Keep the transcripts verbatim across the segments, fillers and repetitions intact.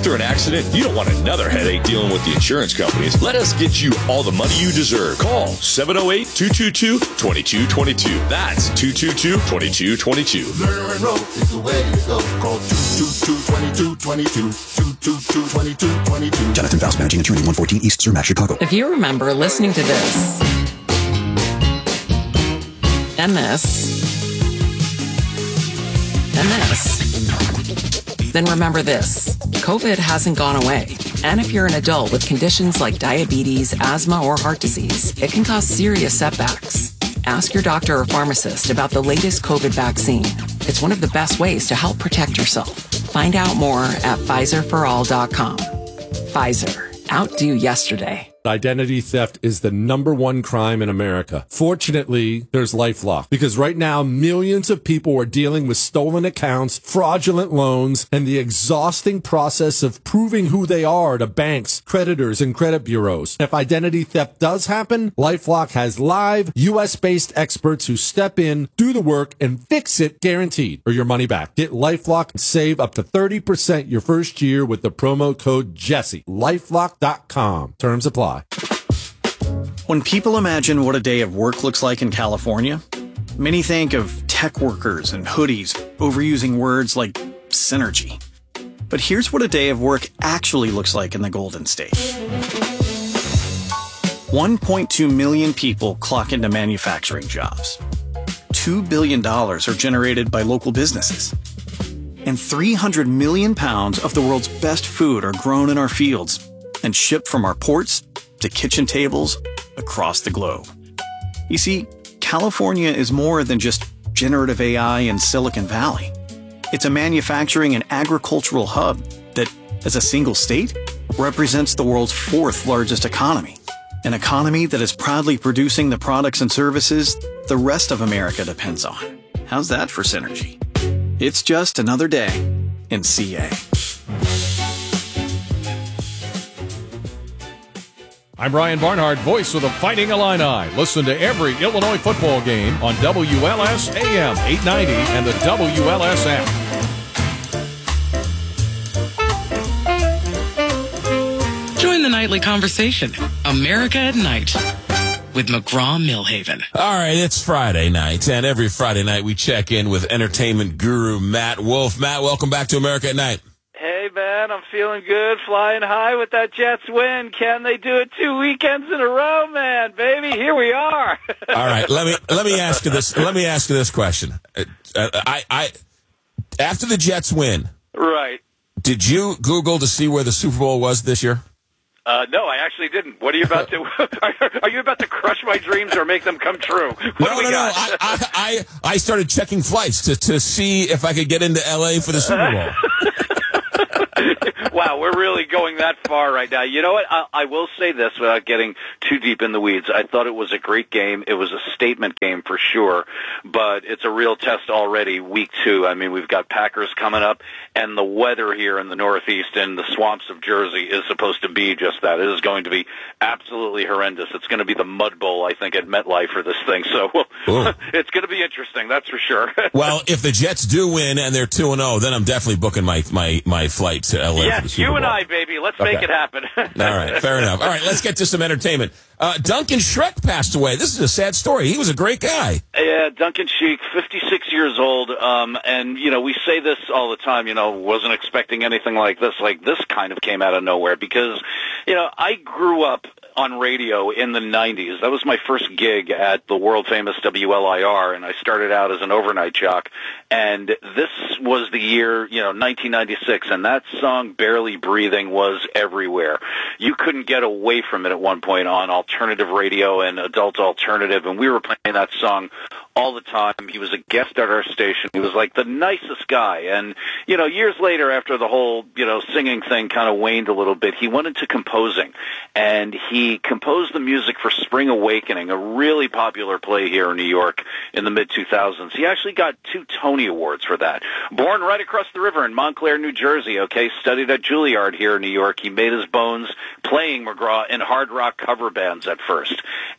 After an accident, you don't want another headache dealing with the insurance companies. Let us get you all the money you deserve. Call seven oh eight, two two two, two two two two. That's two two two, two two two two. Learn and enroll is the way to go. Call two two two, two two two two. two two two, two two two two. Jonathan Faust, managing attorney, one fourteen East Surmac, Chicago. If you remember listening to this and this and this, then remember this. COVID hasn't gone away. And if you're an adult with conditions like diabetes, asthma, or heart disease, it can cause serious setbacks. Ask your doctor or pharmacist about the latest COVID vaccine. It's one of the best ways to help protect yourself. Find out more at Pfizer for all dot com. Pfizer. Outdo yesterday. Identity theft is the number one crime in America. Fortunately, there's LifeLock, because right now millions of people are dealing with stolen accounts, fraudulent loans, and the exhausting process of proving who they are to banks, creditors, and credit bureaus. If identity theft does happen, LifeLock has live U S-based experts who step in, do the work, and fix it guaranteed, or your money back. Get LifeLock and save up to thirty percent your first year with the promo code Jesse. LifeLock dot com. Terms apply. When people imagine what a day of work looks like in California, many think of tech workers and hoodies overusing words like synergy. But here's what a day of work actually looks like in the Golden State. one point two million people clock into manufacturing jobs. two billion dollars are generated by local businesses. And three hundred million pounds of the world's best food are grown in our fields and shipped from our ports to kitchen tables across the globe. You see, California is more than just generative A I and Silicon Valley. It's a manufacturing and agricultural hub that, as a single state, represents the world's fourth largest economy. An economy that is proudly producing the products and services the rest of America depends on. How's that for synergy? It's just another day in C A. I'm Ryan Barnhart, voice of the Fighting Illini. Listen to every Illinois football game on W L S A M eight ninety and the W L S app. Join the nightly conversation, America at Night, with McGraw-Millhaven. All right, it's Friday night, and every Friday night we check in with entertainment guru Matt Wolf. Matt, welcome back to America at Night. Hey, man, I'm feeling good, flying high with that Jets win. Can they do it two weekends in a row, man? Baby, here we are. All right, let me let me ask you this. Let me ask you this question. Uh, I, I, after the Jets win, right? Did you Google to see where the Super Bowl was this year? Uh, no, I actually didn't. What are you about to? are, are you about to crush my dreams or make them come true? What no, do we no, got? no. I, I, I, I started checking flights to to see if I could get into L A for the Super Bowl. Wow, we're really going that far right now. You know what? I, I will say this without getting too deep in the weeds. I thought it was a great game. It was a statement game for sure, but it's a real test already, week two. I mean, we've got Packers coming up, and the weather here in the Northeast and the swamps of Jersey is supposed to be just that. It is going to be absolutely horrendous. It's going to be the Mud Bowl, I think, at MetLife for this thing. So it's going to be interesting, that's for sure. Well, if the Jets do win and they're two and oh, then I'm definitely booking my, my, my flight to L A. Yes, you and I, baby. Let's okay. make it happen. All right, fair enough. All right, let's get to some entertainment. Uh, Duncan Shrek passed away. This is a sad story. He was a great guy. Yeah, Duncan Sheik, fifty-six years old, um, and, you know, we say this all the time, you know, wasn't expecting anything like this. Like, this kind of came out of nowhere because, you know, I grew up on radio in the nineties. That was my first gig at the world-famous W L I R, and I started out as an overnight jock. And this was the year, you know, nineteen ninety-six, and that song, Barely Breathing, was everywhere. You couldn't get away from it at one point on alternative radio and adult alternative, and we were playing that song all the time. He was a guest at our station. He was like the nicest guy. And, you know, years later, after the whole, you know, singing thing kind of waned a little bit, he went into composing. And he composed the music for Spring Awakening, a really popular play here in New York in the mid two thousands. He actually got two Tony Awards for that. Born right across the river in Montclair, New Jersey, okay, studied at Juilliard here in New York. He made his bones playing McGraw in hard rock cover bands at first.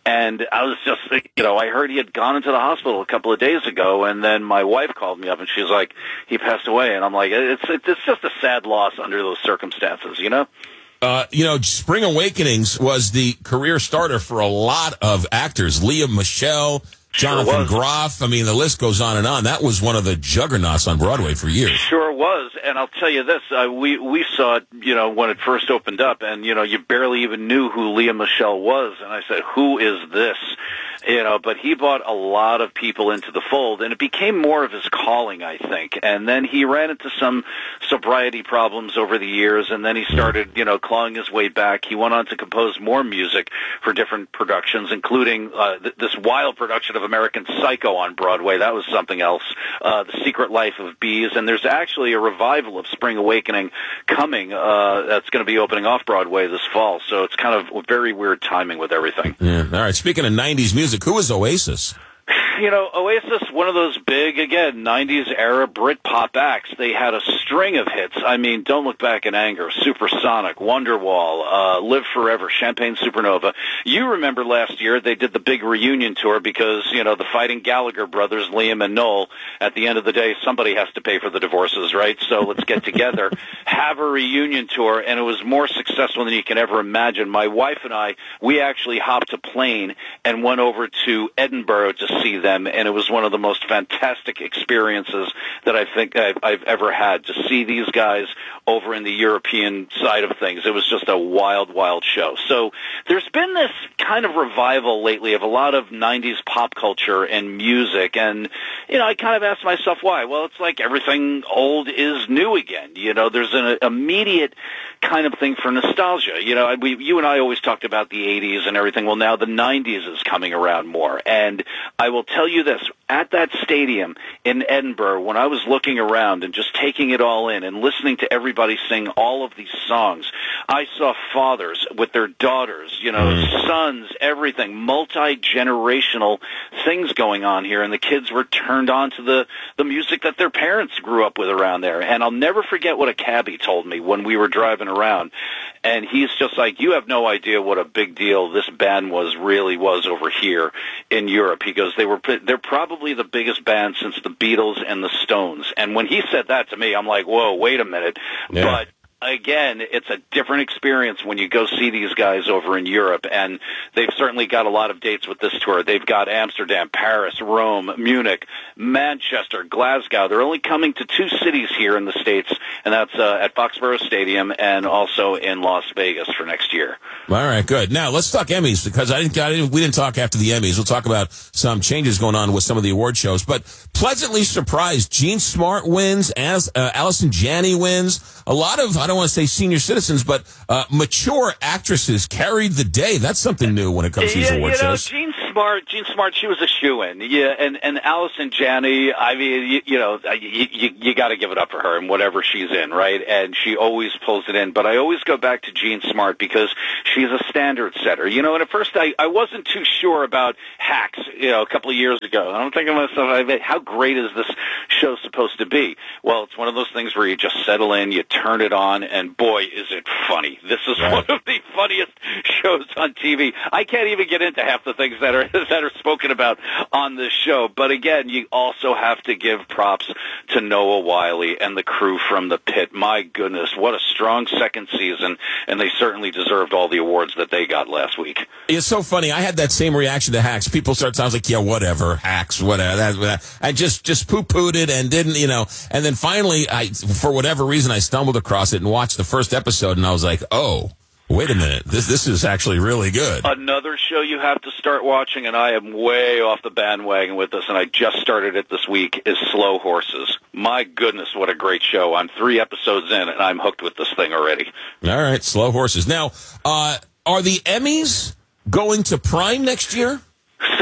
And I was just, you know, I heard he had gone into the hospital a couple of days ago, and then my wife called me up, and she's like, he passed away. And I'm like, it's it's just a sad loss under those circumstances, you know? Uh, you know, Spring Awakenings was the career starter for a lot of actors. Leah Michelle, Jonathan Sure Groff. I mean, the list goes on and on. That was one of the juggernauts on Broadway for years. Sure was. And I'll tell you this, uh, we, we saw it, you know, when it first opened up, and, you know, you barely even knew who Leah Michelle was. And I said, who is this? You know, but he brought a lot of people into the fold, and it became more of his calling, I think. And then he ran into some sobriety problems over the years, and then he started, you know, clawing his way back. He went on to compose more music for different productions, including uh, th- this wild production of American Psycho on Broadway. That was something else. Uh, The Secret Life of Bees. And there's actually a revival of Spring Awakening coming uh, that's going to be opening off Broadway this fall. So it's kind of very weird timing with everything. Yeah. All right. Speaking of nineties music, who is Oasis? You know, Oasis, one of those big, again, nineties era Britpop acts. They had a string of hits. I mean, Don't Look Back in Anger, Supersonic, Wonderwall, uh, Live Forever, Champagne Supernova. You remember last year they did the big reunion tour because, you know, the Fighting Gallagher brothers, Liam and Noel, at the end of the day, somebody has to pay for the divorces, right? So let's get together, have a reunion tour, and it was more successful than you can ever imagine. My wife and I, we actually hopped a plane and went over to Edinburgh to see them. And it was one of the most fantastic experiences that I think I've, I've ever had, to see these guys over in the European side of things. It was just a wild, wild show. So there's been this kind of revival lately of a lot of nineties pop culture and music, and, you know, I kind of asked myself why. Well, it's like everything old is new again. You know, there's an immediate kind of thing for nostalgia. You know, we, you and I always talked about the eighties and everything. Well, now the nineties is coming around more, and I will tell you this, at that stadium in Edinburgh, when I was looking around and just taking it all in and listening to everybody sing all of these songs, I saw fathers with their daughters, you know, mm. sons, everything, multi-generational things going on here, and the kids were turned on to the, the music that their parents grew up with around there. And I'll never forget what a cabbie told me when we were driving around, and he's just like, you have no idea what a big deal this band was, really was over here in Europe. He goes, they were they're probably the biggest band since the Beatles and the Stones. And when he said that to me, I'm like, whoa, wait a minute. Yeah. But again, it's a different experience when you go see these guys over in Europe, and they've certainly got a lot of dates with this tour. They've got Amsterdam, Paris, Rome, Munich, Manchester, Glasgow. They're only coming to two cities here in the States, and that's uh, at Foxborough Stadium and also in Las Vegas for next year. All right, good. Now, let's talk Emmys, because I didn't, I didn't, we didn't talk after the Emmys. We'll talk about some changes going on with some of the award shows, but pleasantly surprised, Jean Smart wins, as uh, Allison Janney wins. A lot of, I don't want to say senior citizens, but uh, mature actresses carried the day. That's something new when it comes to these yeah, award you know, shows. Jean Smart, Jean Smart, she was a shoo-in. Yeah, and, and Allison Janney, I mean, you, you know, you, you, you got to give it up for her in whatever she's in, right? And she always pulls it in. But I always go back to Jean Smart because she's a standard setter. You know, and at first I, I wasn't too sure about Hacks, you know, a couple of years ago. And I'm thinking to myself, how great is this show supposed to be? Well, it's one of those things where you just settle in, you turn it on, and boy, is it funny. This is right. one of the funniest shows on T V. I can't even get into half the things that are that are spoken about on this show. But again, you also have to give props to Noah Wyle and the crew from The Pit. My goodness, what a strong second season, and they certainly deserved all the awards that they got last week. It's so funny. I had that same reaction to Hacks. People start sounds like, yeah, whatever, Hacks, whatever. That, that. I just just poo-pooed it and didn't, you know. And then finally, I for whatever reason, I stumbled across it and watched the first episode, and I was like, oh, wait a minute, this this is actually really good. Another show you have to start watching, and I am way off the bandwagon with this, and I just started it this week, is Slow Horses. My goodness, what a great show. I'm three episodes in, and I'm hooked with this thing already. All right, Slow Horses. Now, uh, are the Emmys going to Prime next year? So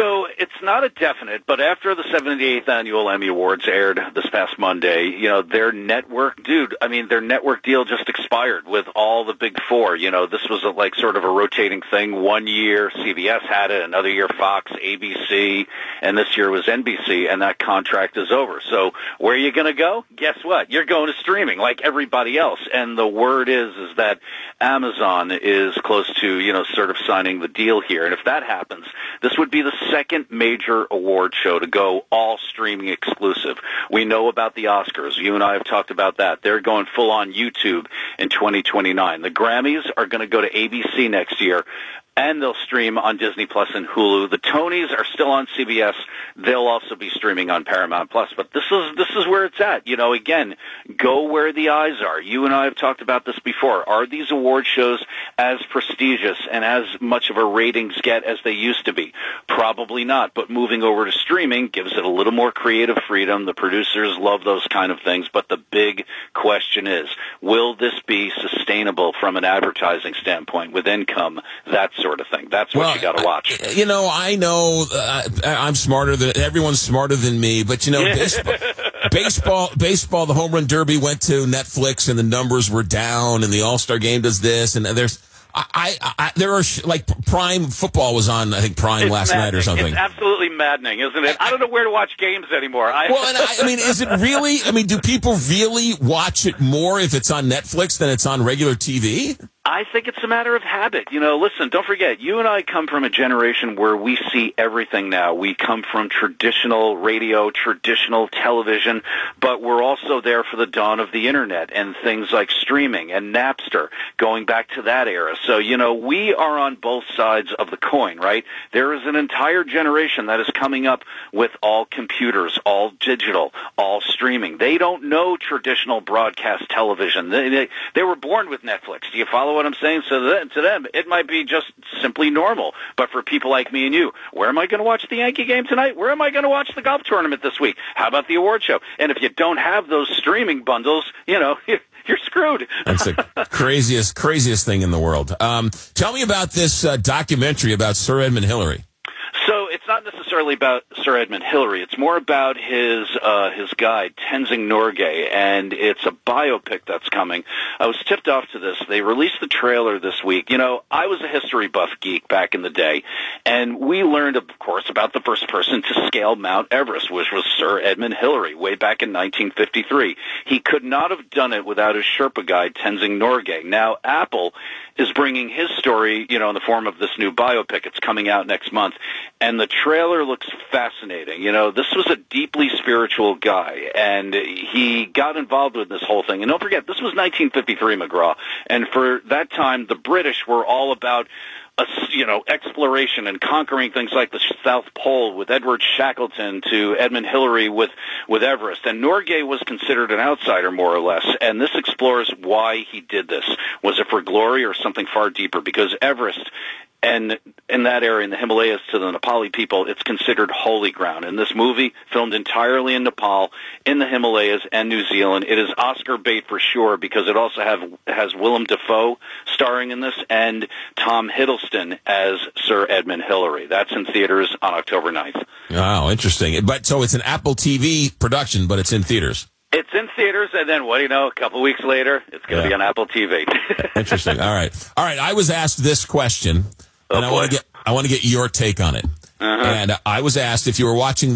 it's not a definite, but after the seventy-eighth Annual Emmy Awards aired this past Monday, you know, their network, dude, I mean, their network deal just expired with all the big four. You know, this was a, like sort of a rotating thing. One year C B S had it, another year Fox, A B C, and this year was N B C, and that contract is over. So where are you going to go? Guess what? You're going to streaming like everybody else. And the word is, is that Amazon is close to, you know, sort of signing the deal here. And if that happens, this would be the second major award show to go all streaming exclusive. We know about the Oscars. You and I have talked about that. They're going full on YouTube in twenty twenty-nine. The Grammys are going to go to A B C next year, and they'll stream on Disney Plus and Hulu. The Tonys are still on C B S. They'll also be streaming on Paramount Plus. But this is this is where it's at. You know, again, go where the eyes are. You and I have talked about this before. Are these award shows as prestigious and as much of a ratings get as they used to be? Probably not. But moving over to streaming gives it a little more creative freedom. The producers love those kind of things. But the big question is, will this be sustainable from an advertising standpoint with income, that sort of thing? That's what well, you got to watch. You know, I know uh, I'm smarter than everyone's smarter than me, but you know, baseball, baseball, baseball, the home run derby went to Netflix and the numbers were down, and the All-Star game does this, and there's. I, I, I, there are sh- like Prime football was on, I think Prime it's last maddening. night or something. It's absolutely maddening, isn't it? I don't know where to watch games anymore. I- well, and I, I mean, is it really? I mean, do people really watch it more if it's on Netflix than it's on regular T V? I think it's a matter of habit. You know, listen, don't forget, you and I come from a generation where we see everything now. We come from traditional radio, traditional television, but we're also there for the dawn of the Internet and things like streaming and Napster, going back to that era. So, you know, we are on both sides of the coin, right? There is an entire generation that is coming up with all computers, all digital, all streaming. They don't know traditional broadcast television. They, they, they were born with Netflix. Do you follow what I'm saying? So to them, to them, it might be just simply normal. But for people like me and you, where am I going to watch the Yankee game tonight? Where am I going to watch the golf tournament this week? How about the award show? And if you don't have those streaming bundles, you know, you're screwed. That's the craziest, craziest thing in the world. Um, tell me about this uh, documentary about Sir Edmund Hillary. So it's not necessarily about Sir Edmund Hillary. It's more about his uh, his guide, Tenzing Norgay, and it's a biopic that's coming. I was tipped off to this. They released the trailer this week. You know, I was a history buff geek back in the day, and we learned, of course, about the first person to scale Mount Everest, which was Sir Edmund Hillary, way back in nineteen fifty-three. He could not have done it without his Sherpa guide, Tenzing Norgay. Now, Apple is bringing his story, you know, in the form of this new biopic. It's coming out next month. And the trailer looks fascinating. You know, this was a deeply spiritual guy, and he got involved with this whole thing. And don't forget, this was nineteen fifty-three, McGraw. And for that time, the British were all about, a, you know, exploration and conquering things like the South Pole, with Edward Shackleton to Edmund Hillary with, with Everest. And Norgay was considered an outsider, more or less. And this explores why he did this. Was it for glory or something far deeper? Because Everest, and in that area, in the Himalayas, to the Nepali people, it's considered holy ground. And this movie, filmed entirely in Nepal, in the Himalayas, and New Zealand, it is Oscar bait for sure, because it also have, has Willem Dafoe starring in this, and Tom Hiddleston as Sir Edmund Hillary. That's in theaters on October ninth. Wow, interesting. But so it's an Apple T V production, but it's in theaters. It's in theaters, and then, what do you know, a couple of weeks later, it's going to yeah. be on Apple T V. Interesting. All right. All right, I was asked this question, oh, and I want to get I want to get your take on it. Uh-huh. And I was asked if you were watching